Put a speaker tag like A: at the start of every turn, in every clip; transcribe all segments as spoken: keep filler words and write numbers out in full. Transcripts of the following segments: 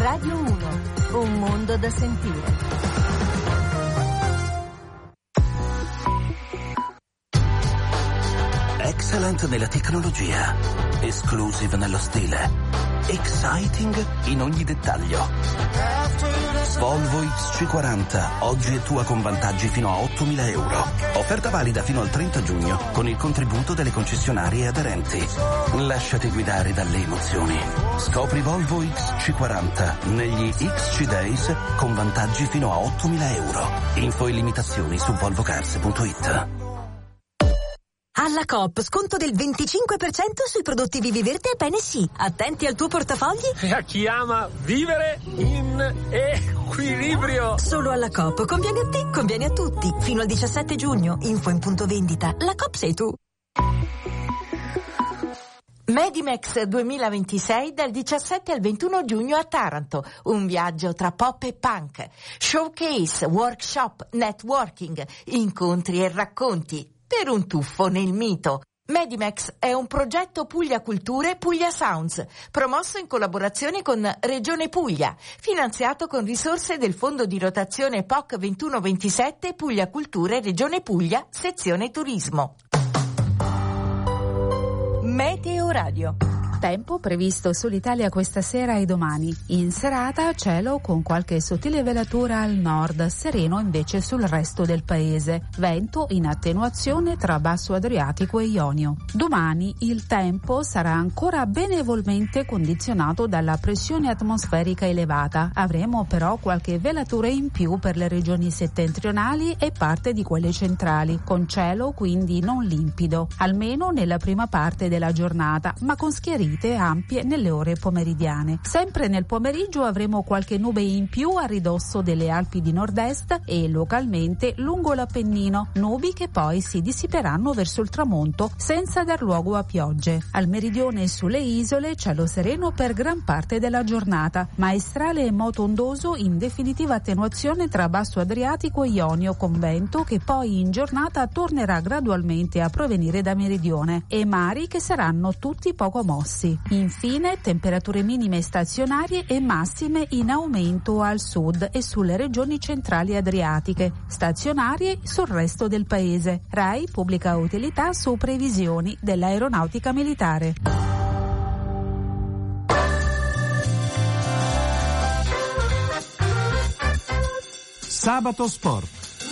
A: Radio uno, un mondo da sentire.
B: Excellent nella tecnologia, exclusive nello stile, exciting in ogni dettaglio. Volvo X C quaranta, oggi è tua con vantaggi fino a ottomila euro. Offerta valida fino al trenta giugno con il contributo delle concessionarie aderenti. Lasciati guidare dalle emozioni. Scopri Volvo X C quaranta negli X C Days con vantaggi fino a ottomila euro. Info e limitazioni su volvocars punto it.
C: Alla Coop, sconto del venticinque per cento sui prodotti Vivi Verde e Bene Sì. Attenti al tuo portafogli.
D: E a chi ama vivere in equilibrio.
C: Solo alla Coop. Conviene a te, conviene a tutti. Fino al diciassette giugno. Info in punto vendita. La Coop sei tu.
E: Medimex duemilaventisei dal diciassette al ventuno giugno a Taranto. Un viaggio tra pop e punk. Showcase, workshop, networking, incontri e racconti. Per un tuffo nel mito. Medimex è un progetto Puglia Culture Puglia Sounds, promosso in collaborazione con Regione Puglia, finanziato con risorse del Fondo di rotazione P O C ventuno ventisette Puglia Culture Regione Puglia, sezione turismo. Meteo Radio.
F: Tempo previsto sull'Italia questa sera e domani. In serata cielo con qualche sottile velatura al nord, sereno invece sul resto del paese. Vento in attenuazione tra basso Adriatico e Ionio. Domani il tempo sarà ancora benevolmente condizionato dalla pressione atmosferica elevata. Avremo però qualche velatura in più per le regioni settentrionali e parte di quelle centrali, con cielo quindi non limpido, almeno nella prima parte della giornata, ma con schiarite ampie nelle ore pomeridiane. Sempre nel pomeriggio avremo qualche nube in più a ridosso delle Alpi di Nord-Est e localmente lungo l'Appennino, nubi che poi si dissiperanno verso il tramonto senza dar luogo a piogge. Al meridione e sulle isole cielo sereno per gran parte della giornata, maestrale e moto ondoso in definitiva attenuazione tra basso Adriatico e Ionio, con vento che poi in giornata tornerà gradualmente a provenire da meridione e mari che saranno tutti poco mossi. Infine temperature minime stazionarie e massime in aumento al sud e sulle regioni centrali adriatiche, stazionarie sul resto del paese. RAI pubblica utilità su previsioni dell'aeronautica militare.
G: Sabato Sport.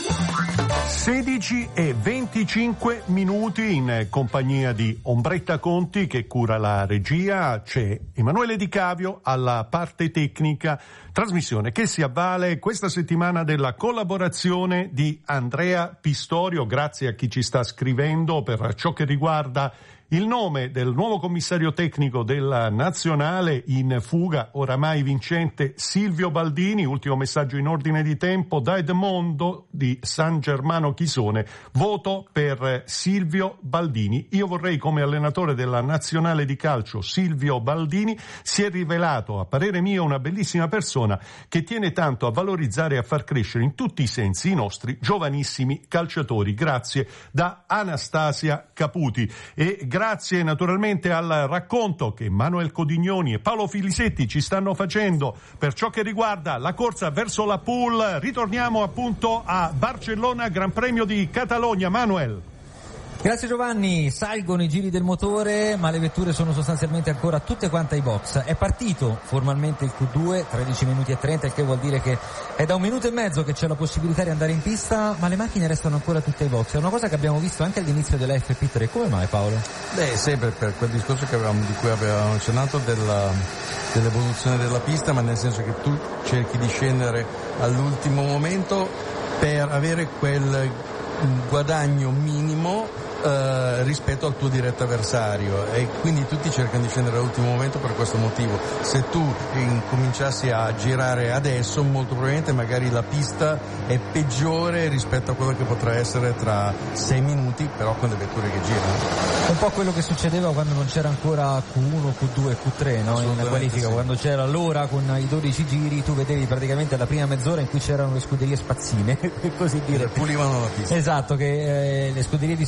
G: sedici e venticinque minuti in compagnia di Ombretta Conti che cura la regia, c'è Emanuele Di Cavio alla parte tecnica, trasmissione che si avvale questa settimana della collaborazione di Andrea Pistorio. Grazie a chi ci sta scrivendo per ciò che riguarda il nome del nuovo commissario tecnico della nazionale in fuga, oramai vincente, Silvio Baldini. Ultimo messaggio in ordine di tempo da Edmondo di San Germano Chisone. Voto per Silvio Baldini. Io vorrei, come allenatore della nazionale di calcio, Silvio Baldini si è rivelato, a parere mio, una bellissima persona che tiene tanto a valorizzare e a far crescere in tutti i sensi i nostri giovanissimi calciatori. Grazie da Anastasia Caputi. E grazie naturalmente al racconto che Manuel Codignoni e Paolo Filisetti ci stanno facendo per ciò che riguarda la corsa verso la pool. Ritorniamo appunto a Barcellona, Gran Premio di Catalogna. Manuel.
H: Grazie Giovanni, salgono i giri del motore ma le vetture sono sostanzialmente ancora tutte quante ai box. È partito formalmente il Q due, tredici minuti e trenta, il che vuol dire che è da un minuto e mezzo che c'è la possibilità di andare in pista, ma le macchine restano ancora tutte ai box. È una cosa che abbiamo visto anche all'inizio della F P tre. Come mai, Paolo?
I: Beh, sempre per quel discorso che avevamo, di cui avevamo accennato della, dell'evoluzione della pista, ma nel senso che tu cerchi di scendere all'ultimo momento per avere quel guadagno minimo Uh, rispetto al tuo diretto avversario, e quindi tutti cercano di scendere all'ultimo momento per questo motivo. Se tu incominciassi a girare adesso, molto probabilmente magari la pista è peggiore rispetto a quello che potrà essere tra sei minuti, però con le vetture che girano.
H: Un po' quello che succedeva quando non c'era ancora Q uno, Q due, Q tre, no? In qualifica, sì. Quando c'era l'ora con i dodici giri, tu vedevi praticamente la prima mezz'ora in cui c'erano le scuderie spazzine, per così dire.
I: Che pulivano la pista.
H: Esatto, che eh, le scuderie di secondo piano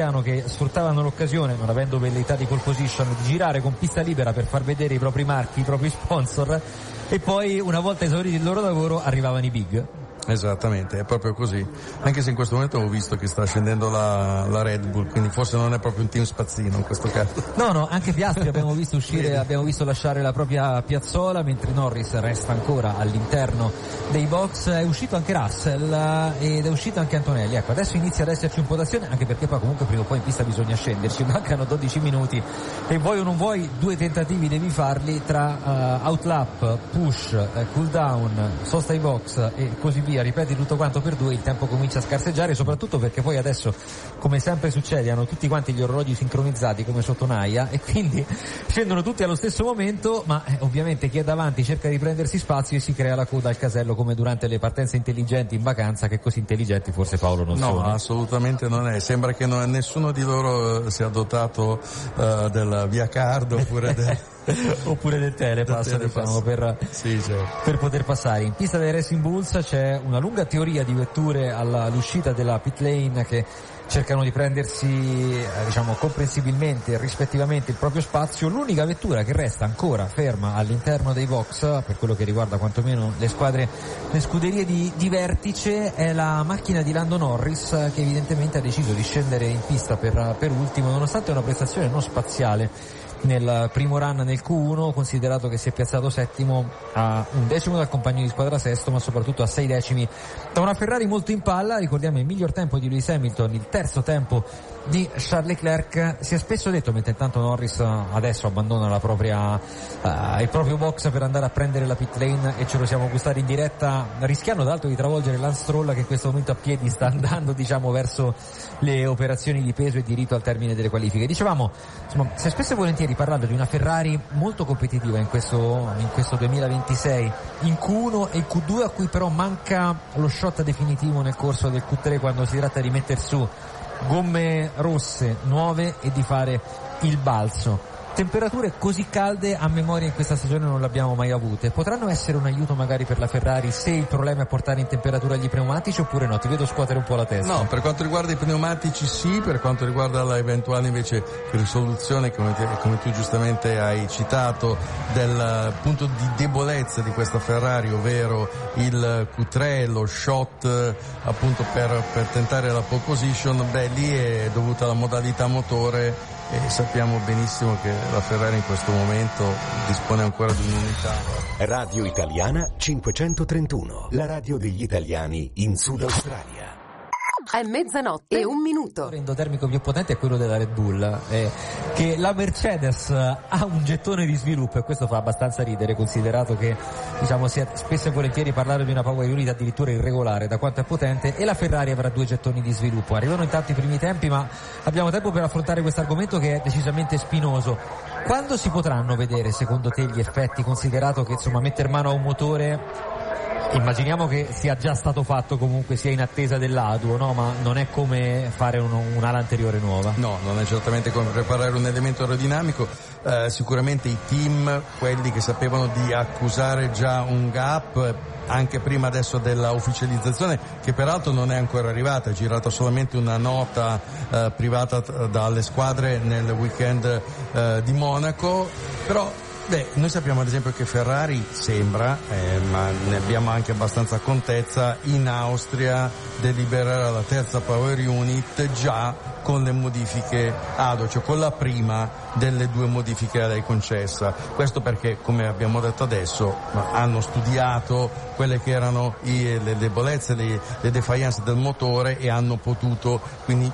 H: oceano che sfruttavano l'occasione, non avendo velleità di pole position, di girare con pista libera per far vedere i propri marchi, i propri sponsor, e poi una volta esauriti il loro lavoro arrivavano i big.
I: Esattamente, è proprio così, anche se in questo momento ho visto che sta scendendo la, la Red Bull, quindi forse non è proprio un team spazzino in questo caso.
H: No, no, anche Piastri abbiamo visto uscire, abbiamo visto lasciare la propria piazzola, mentre Norris resta ancora all'interno dei box. È uscito anche Russell ed è uscito anche Antonelli. Ecco, adesso inizia ad esserci un po' d'azione, anche perché poi comunque prima o poi in pista bisogna scenderci, mancano dodici minuti e vuoi o non vuoi due tentativi devi farli tra uh, outlap, push, uh, cool down, sosta ai box e così via. Ripeti tutto quanto per due, il tempo comincia a scarseggiare, soprattutto perché poi adesso, come sempre succede, hanno tutti quanti gli orologi sincronizzati come sotto Naia e quindi scendono tutti allo stesso momento, ma eh, ovviamente chi è davanti cerca di prendersi spazio e si crea la coda al casello come durante le partenze intelligenti in vacanza, che così intelligenti forse Paolo non
I: no,
H: sono.
I: No, assolutamente non è, sembra che non, nessuno di loro sia dotato uh, della via card oppure del...
H: oppure del telepass, del telepass. Diciamo, per,
I: sì, certo.
H: per poter passare. In pista dei Racing Bulls c'è una lunga teoria di vetture all'uscita della pit lane che cercano di prendersi eh, diciamo comprensibilmente rispettivamente il proprio spazio. L'unica vettura che resta ancora ferma all'interno dei box, per quello che riguarda quantomeno le squadre, le scuderie di, di vertice, è la macchina di Lando Norris, che evidentemente ha deciso di scendere in pista per, per ultimo, nonostante una prestazione non spaziale nel primo run nel Q uno, considerato che si è piazzato settimo a un decimo dal compagno di squadra sesto, ma soprattutto a sei decimi da una Ferrari molto in palla. Ricordiamo il miglior tempo di Lewis Hamilton, il terzo tempo di Charles Leclerc. Si è spesso detto, mentre intanto Norris adesso abbandona la propria, uh, il proprio box per andare a prendere la pit lane, e ce lo siamo gustati in diretta, rischiando d'altro di travolgere Lance Stroll, che in questo momento a piedi sta andando diciamo verso le operazioni di peso e di rito al termine delle qualifiche. Dicevamo, insomma, si è spesso e volentieri parlato di una Ferrari molto competitiva in questo, in questo duemilaventisei in Q uno e Q due, a cui però manca lo shot definitivo nel corso del Q tre, quando si tratta di mettere su gomme rosse nuove e di fare il balzo. Temperature così calde a memoria in questa stagione non le abbiamo mai avute. Potranno essere un aiuto magari per la Ferrari se il problema è portare in temperatura gli pneumatici, oppure no? Ti vedo scuotere un po' la testa.
I: No, per quanto riguarda i pneumatici sì, per quanto riguarda la eventuale invece risoluzione, come, te, come tu giustamente hai citato, del punto di debolezza di questa Ferrari, ovvero il Q tre, lo shot appunto per, per tentare la pole position, beh lì è dovuta alla modalità motore. E sappiamo benissimo che la Ferrari in questo momento dispone ancora di un'unità.
B: Radio Italiana cinquecentotrentuno, la radio degli italiani in Sud Australia.
A: È mezzanotte e un minuto.
H: L'endotermico più potente è quello della Red Bull, eh, che la Mercedes ha un gettone di sviluppo, e questo fa abbastanza ridere, considerato che diciamo si è spesso e volentieri parlare di una power unit addirittura irregolare da quanto è potente, e la Ferrari avrà due gettoni di sviluppo. Arrivano intanto i primi tempi, ma abbiamo tempo per affrontare questo argomento che è decisamente spinoso. Quando si potranno vedere secondo te gli effetti, considerato che insomma mettere mano a un motore, immaginiamo che sia già stato fatto, comunque sia in attesa dell'A D U, no? Ma non è come fare uno, un'ala anteriore nuova.
I: No, non è certamente come preparare un elemento aerodinamico. Eh, sicuramente i team, quelli che sapevano di accusare già un gap anche prima adesso della ufficializzazione, che peraltro non è ancora arrivata, è girata solamente una nota eh, privata t- dalle squadre nel weekend eh, di Monaco, però beh, noi sappiamo ad esempio che Ferrari sembra, eh, ma ne abbiamo anche abbastanza contezza, in Austria delibererà la terza power unit già con le modifiche A D O, cioè con la prima delle due modifiche a lei concessa. Questo perché, come abbiamo detto adesso, hanno studiato quelle che erano i, le debolezze, le, le defiance del motore, e hanno potuto quindi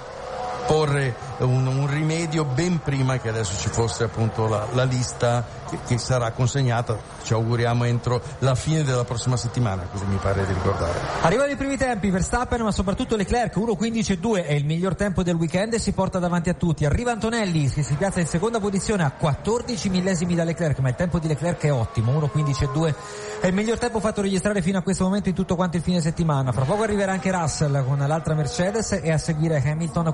I: porre un, un rimedio ben prima che adesso ci fosse appunto la, la lista che, che sarà consegnata, ci auguriamo entro la fine della prossima settimana, così mi pare di ricordare.
H: Arrivano i primi tempi, Verstappen ma soprattutto Leclerc, uno quindici due è il miglior tempo del weekend e si porta davanti a tutti. Arriva Antonelli che si piazza in seconda posizione a quattordici millesimi da Leclerc, ma il tempo di Leclerc è ottimo, uno quindici due è il miglior tempo fatto registrare fino a questo momento in tutto quanto il fine settimana. Fra poco arriverà anche Russell con l'altra Mercedes e a seguire Hamilton con l'altra Ferrari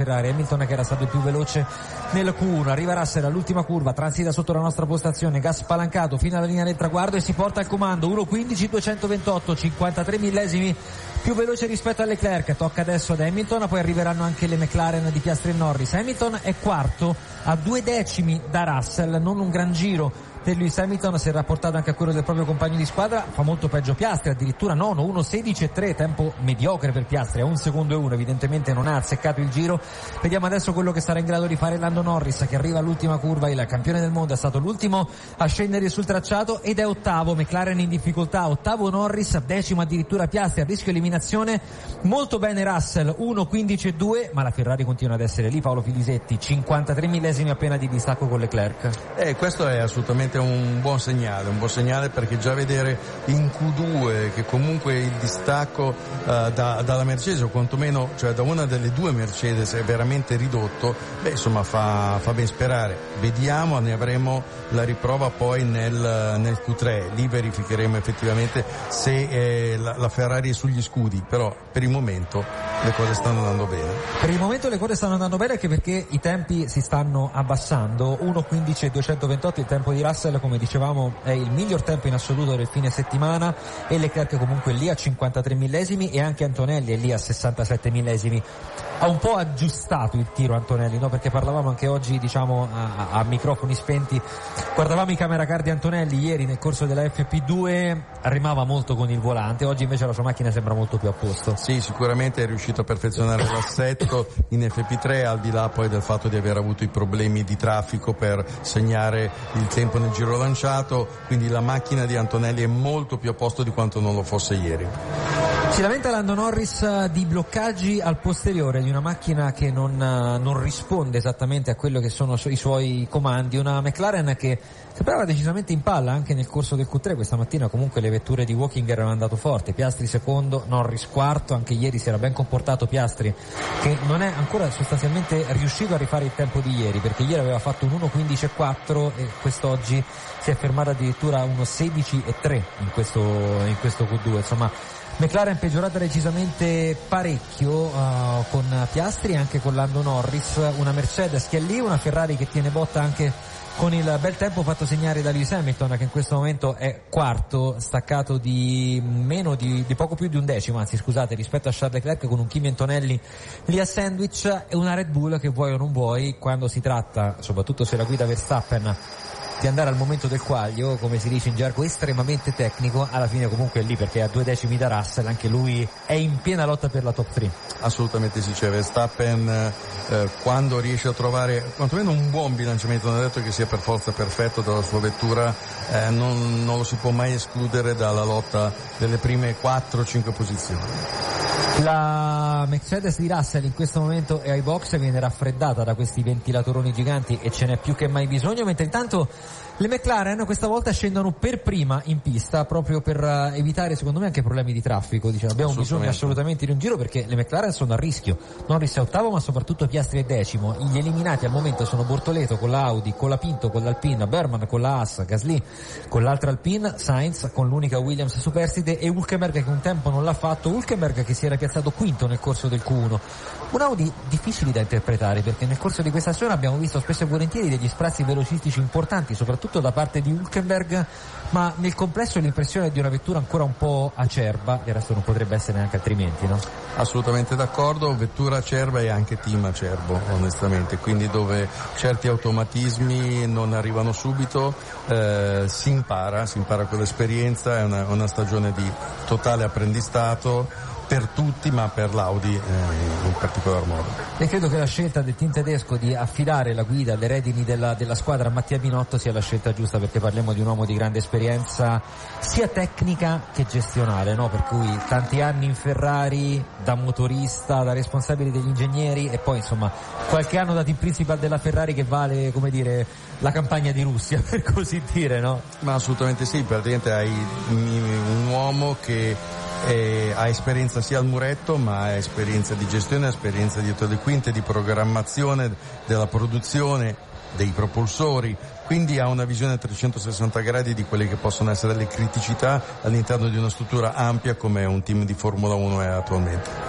H: Ferrari. Hamilton che era stato il più veloce nel Q uno, arriva Russell all'ultima curva, transita sotto la nostra postazione, gas spalancato fino alla linea del traguardo e si porta al comando. uno quindici duecentoventotto, cinquantatré millesimi più veloce rispetto a Leclerc. Tocca adesso ad Hamilton, poi arriveranno anche le McLaren di Piastri e Norris. Hamilton è quarto a due decimi da Russell, non un gran giro per Lewis Hamilton, si è rapportato anche a quello del proprio compagno di squadra, fa molto peggio Piastri, addirittura nono, uno sedici e tre, tempo mediocre per Piastri, a un secondo e uno, evidentemente non ha azzeccato il giro. Vediamo adesso quello che sarà in grado di fare Lando Norris, che arriva all'ultima curva, il campione del mondo, è stato l'ultimo a scendere sul tracciato ed è ottavo, McLaren in difficoltà, ottavo Norris, decimo addirittura Piastri, a rischio eliminazione. Molto bene Russell, uno quindici e due, ma la Ferrari continua ad essere lì. Paolo Filisetti, cinquantatré millesimi appena di distacco con Leclerc.
I: Eh, questo è assolutamente un buon segnale, un buon segnale perché già vedere in Q due che comunque il distacco uh, da, dalla Mercedes, o quantomeno cioè da una delle due Mercedes, è veramente ridotto, beh insomma fa, fa ben sperare. Vediamo, ne avremo la riprova poi nel, nel Q tre, lì verificheremo effettivamente se eh, la, la Ferrari è sugli scudi, però per il momento le cose stanno andando bene.
H: Per il momento le cose stanno andando bene anche perché i tempi si stanno abbassando. uno quindici e duecentoventotto il tempo di Russell, come dicevamo è il miglior tempo in assoluto del fine settimana, e Leclerc comunque lì a cinquantatré millesimi e anche Antonelli è lì a sessantasette millesimi. Ha un po' aggiustato il tiro Antonelli, no? Perché parlavamo anche oggi, diciamo, a, a microfoni spenti, guardavamo i camera car di Antonelli ieri nel corso della F P due, rimava molto con il volante, oggi invece la sua macchina sembra molto più a posto.
I: Sì, sicuramente è riuscito a perfezionare l'assetto in F P tre, al di là poi del fatto di aver avuto i problemi di traffico per segnare il tempo nel giro lanciato, quindi la macchina di Antonelli è molto più a posto di quanto non lo fosse ieri.
H: Si lamenta Lando Norris di bloccaggi al posteriore di una macchina che non, non risponde esattamente a quello che sono i suoi comandi, una McLaren che sembrava decisamente in palla anche nel corso del Q tre. Questa mattina comunque le vetture di Walkinger avevano andato forte, Piastri secondo, Norris quarto, anche ieri si era ben comportato Piastri, che non è ancora sostanzialmente riuscito a rifare il tempo di ieri, perché ieri aveva fatto un uno quindici e quattro e quest'oggi si è fermato addirittura a uno sedici e tre in questo, in questo Q due. Insomma, McLaren peggiorata decisamente parecchio uh, con Piastri e anche con Lando Norris, una Mercedes che è lì, una Ferrari che tiene botta anche con il bel tempo fatto segnare da Lewis Hamilton, che in questo momento è quarto, staccato di meno di, di poco più di un decimo, anzi scusate, rispetto a Charles Leclerc, con un Kimi Antonelli lì a sandwich, e una Red Bull che vuoi o non vuoi, quando si tratta, soprattutto se la guida Verstappen, di andare al momento del quaglio, come si dice in gergo estremamente tecnico, alla fine comunque è lì perché a due decimi da Russell, anche lui è in piena lotta per la top tre.
I: Assolutamente sì, c'è Verstappen eh, quando riesce a trovare quantomeno un buon bilanciamento, non è detto che sia per forza perfetto dalla sua vettura, eh, non, non lo si può mai escludere dalla lotta delle prime quattro cinque posizioni.
H: La Mercedes di Russell in questo momento è ai box, viene raffreddata da questi ventilatoroni giganti e ce n'è più che mai bisogno, mentre intanto le McLaren questa volta scendono per prima in pista proprio per evitare, secondo me, anche problemi di traffico. Diciamo, abbiamo bisogno assolutamente di un giro perché le McLaren sono a rischio. Norris è ottavo, ma soprattutto Piastri è decimo. Gli eliminati al momento sono Bortoleto con la Audi, con la Pinto con l'Alpine, Berman con la Haas, Gasly con l'altra Alpine, Sainz con l'unica Williams superstite e Hülkenberg che un tempo non l'ha fatto. Hülkenberg che si era piazzato quinto nel corso del Q uno. Un Audi difficili da interpretare perché nel corso di questa stagione abbiamo visto spesso e volentieri degli sprazzi velocistici importanti, soprattutto da parte di Hülkenberg, ma nel complesso l'impressione è di una vettura ancora un po' acerba, e il resto non potrebbe essere neanche altrimenti, no?
I: Assolutamente d'accordo, vettura acerba e anche team acerbo, onestamente, quindi dove certi automatismi non arrivano subito, eh, si impara, si impara con l'esperienza, è una, una stagione di totale apprendistato per tutti, ma per l'Audi eh, in particolar modo.
H: E credo che la scelta del team tedesco di affidare la guida alle redini della, della squadra a Mattia Binotto sia la scelta giusta, perché parliamo di un uomo di grande esperienza sia tecnica che gestionale, no? Per cui tanti anni in Ferrari da motorista, da responsabile degli ingegneri, e poi insomma qualche anno da team principal della Ferrari, che vale, come dire, la campagna di Russia, per così dire, no?
I: Ma assolutamente sì, praticamente hai un uomo che E ha esperienza sia al muretto, ma ha esperienza di gestione, esperienza dietro le quinte, di programmazione della produzione, dei propulsori, quindi ha una visione a trecentosessanta gradi di quelle che possono essere le criticità all'interno di una struttura ampia come un team di Formula uno è attualmente.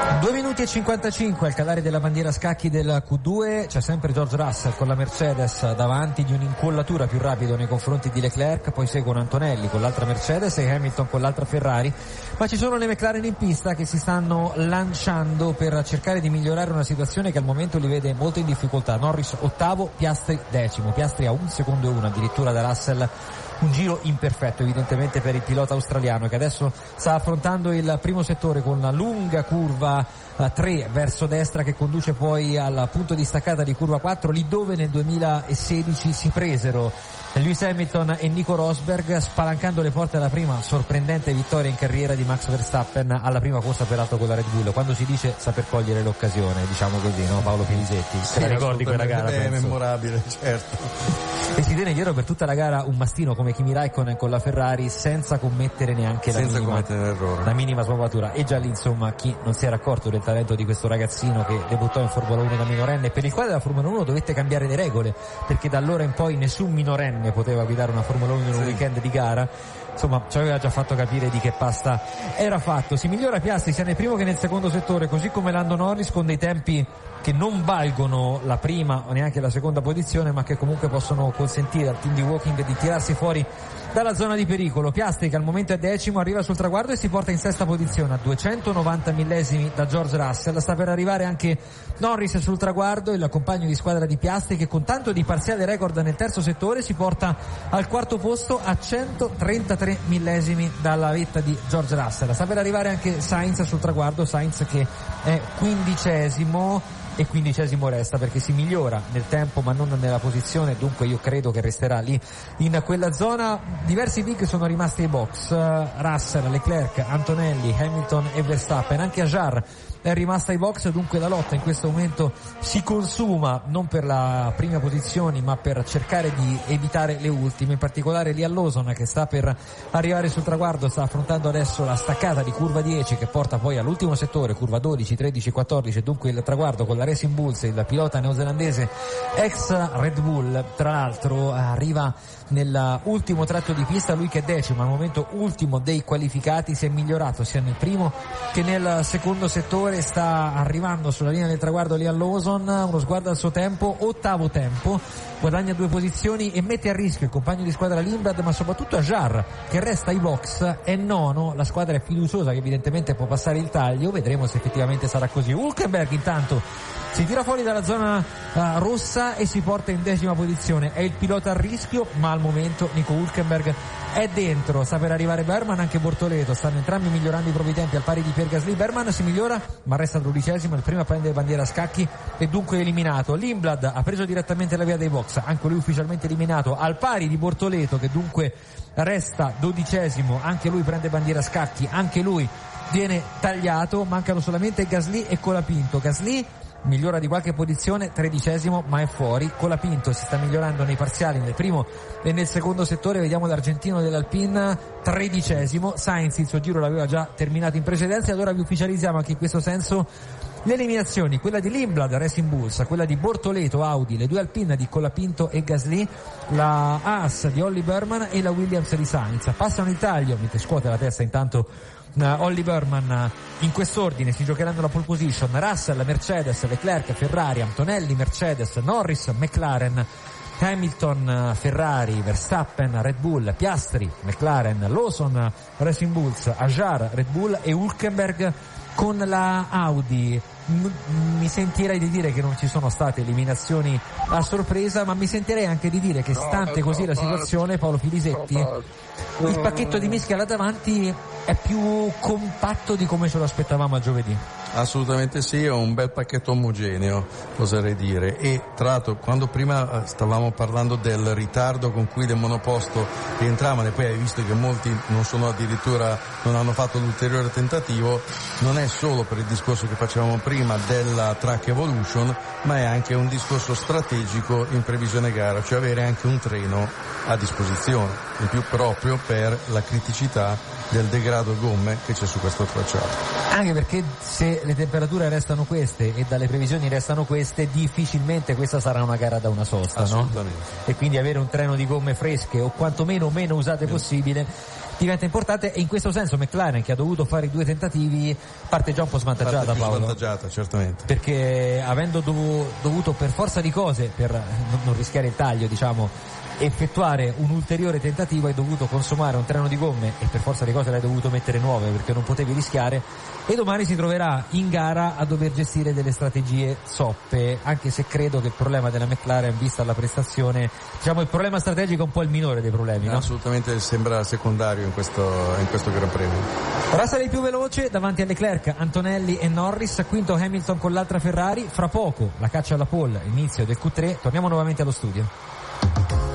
H: due minuti e cinquantacinque al calare della bandiera scacchi del Q due, c'è sempre George Russell con la Mercedes davanti di un'incollatura più rapido nei confronti di Leclerc, poi seguono Antonelli con l'altra Mercedes e Hamilton con l'altra Ferrari, ma ci sono le McLaren in pista che si stanno lanciando per cercare di migliorare una situazione che al momento li vede molto in difficoltà. Norris ottavo, Piastri decimo, Piastri a un secondo e uno addirittura da Russell. Un giro imperfetto evidentemente per il pilota australiano che adesso sta affrontando il primo settore con una lunga curva tre verso destra che conduce poi al punto di staccata di curva quattro, lì dove nel duemilasedici si presero Lewis Hamilton e Nico Rosberg, spalancando le porte alla prima sorprendente vittoria in carriera di Max Verstappen alla prima corsa peraltro con la Red Bull. Quando si dice saper cogliere l'occasione, diciamo così, no Paolo Pilisetti?
I: Sì,
H: te la ricordi quella gara?
I: È penso. memorabile, certo.
H: E si tiene dietro per tutta la gara un mastino come Kimi Raikkonen con la Ferrari senza commettere neanche la
I: senza
H: minima,
I: commettere errore.
H: la minima sbavatura. E già lì insomma chi non si era accorto del talento di questo ragazzino che debuttò in Formula uno da minorenne, per il quale la Formula uno dovette cambiare le regole, perché da allora in poi nessun minorenne poteva guidare una Formula uno in un sì. weekend di gara. Insomma ci aveva già fatto capire di che pasta era fatto. Si migliora Piastri sia nel primo che nel secondo settore, così come Lando Norris, con dei tempi che non valgono la prima o neanche la seconda posizione, ma che comunque possono consentire al team di Woking di tirarsi fuori dalla zona di pericolo. Piastri che al momento è decimo, arriva sul traguardo e si porta in sesta posizione a duecentonovanta millesimi da George Russell. Sta per arrivare anche Norris sul traguardo, il compagno di squadra di Piastri, che con tanto di parziale record nel terzo settore si porta al quarto posto a centotrentatré millesimi dalla vetta di George Russell. Sta per arrivare anche Sainz sul traguardo, Sainz che è quindicesimo e quindicesimo resta perché si migliora nel tempo ma non nella posizione, dunque io credo che resterà lì in quella zona. Diversi big sono rimasti ai box, Russell, Leclerc, Antonelli, Hamilton e Verstappen, anche Ajar è rimasta ai box, dunque la lotta in questo momento si consuma non per la prima posizione ma per cercare di evitare le ultime, in particolare Liam Lawson che sta per arrivare sul traguardo, sta affrontando adesso la staccata di curva dieci che porta poi all'ultimo settore, curva dodici, tredici, quattordici, dunque il traguardo con la Racing Bulls, il pilota neozelandese ex Red Bull, tra l'altro arriva nell'ultimo tratto di pista, lui che è decimo, al momento ultimo dei qualificati, si è migliorato sia nel primo che nel secondo settore, sta arrivando sulla linea del traguardo Liam Lawson, uno sguardo al suo tempo, ottavo tempo, guadagna due posizioni e mette a rischio il compagno di squadra Lindblad, ma soprattutto Ajar che resta ai box, è nono, la squadra è fiduciosa che evidentemente può passare il taglio, vedremo se effettivamente sarà così. Hülkenberg intanto si tira fuori dalla zona uh, rossa e si porta in decima posizione, è il pilota a rischio, ma al momento Nico Hülkenberg è dentro, sta per arrivare Berman, anche Bortoleto, stanno entrambi migliorando i propri tempi al pari di Pierre Gasly. Berman si migliora ma resta dodicesimo, il primo a prendere bandiera a scacchi e dunque eliminato. Lindblad ha preso direttamente la via dei box, anche lui ufficialmente eliminato al pari di Bortoleto che dunque resta dodicesimo, anche lui prende bandiera a scacchi, anche lui viene tagliato, mancano solamente Gasly e Colapinto. Gasly migliora di qualche posizione, tredicesimo ma è fuori. Colapinto si sta migliorando nei parziali nel primo e nel secondo settore, vediamo l'argentino dell'Alpine tredicesimo, Sainz il suo giro l'aveva già terminato in precedenza e allora vi ufficializziamo anche in questo senso le eliminazioni, quella di Lindblad, Racing Bulls, quella di Bortoleto, Audi, le due Alpine di Colapinto e Gasly, la Haas di Ollie Berman e la Williams di Sainz. Passano il taglio, mentre scuote la testa intanto uh, Ollie Berman, uh, in quest'ordine si giocheranno la pole position: Russell, Mercedes, Leclerc, Ferrari, Antonelli, Mercedes, Norris, McLaren, Hamilton, Ferrari, Verstappen, Red Bull, Piastri, McLaren, Lawson, Racing Bulls, Ajar, Red Bull e Hülkenberg con la Audi. Mi sentirei di dire che non ci sono state eliminazioni a sorpresa, ma mi sentirei anche di dire che stante così la situazione, Paolo Pilisetti, il pacchetto di mischia là davanti è più compatto di come ce lo aspettavamo a giovedì.
I: Assolutamente sì, è un bel pacchetto omogeneo, oserei dire. E tra l'altro quando prima stavamo parlando del ritardo con cui le monoposto rientravano e poi hai visto che molti non sono addirittura, non hanno fatto l'ulteriore tentativo, non è solo per il discorso che facevamo prima prima della Track Evolution, ma è anche un discorso strategico in previsione gara, cioè avere anche un treno a disposizione, in più proprio per la criticità del degrado gomme che c'è su questo tracciato.
H: Anche perché se le temperature restano queste e dalle previsioni restano queste, difficilmente questa sarà una gara da una sosta,
I: assolutamente,
H: no? E quindi avere un treno di gomme fresche o quantomeno meno usate mm. possibile diventa importante, e in questo senso McLaren, che ha dovuto fare i due tentativi, parte già un po' svantaggiata,
I: parte
H: Paolo.
I: svantaggiata, certamente.
H: Perché avendo dov- dovuto per forza di cose, per non, non rischiare il taglio, diciamo, effettuare un ulteriore tentativo, hai dovuto consumare un treno di gomme e per forza di cose l'hai dovuto mettere nuove perché non potevi rischiare, e domani si troverà in gara a dover gestire delle strategie zoppe, anche se credo che il problema della McLaren, vista la prestazione, diciamo il problema strategico è un po' il minore dei problemi, no?
I: Assolutamente, sembra secondario in questo, in questo Gran Premio.
H: Russell il più veloce davanti a Leclerc, Antonelli e Norris, quinto Hamilton con l'altra Ferrari, fra poco la caccia alla pole, inizio del Q tre, torniamo nuovamente allo studio.